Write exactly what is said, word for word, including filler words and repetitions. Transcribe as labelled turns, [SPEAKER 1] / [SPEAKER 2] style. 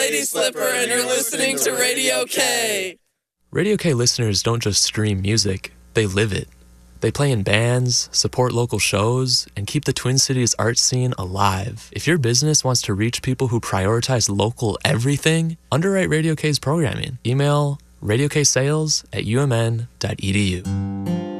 [SPEAKER 1] Lady Slipper, and you're listening to Radio K.
[SPEAKER 2] Radio K listeners don't just stream music, they live it. They play in bands, support local shows, and keep the Twin Cities art scene alive. If your business wants to reach people who prioritize local everything, underwrite Radio K's programming. Email radio k sales at u m n dot e d u.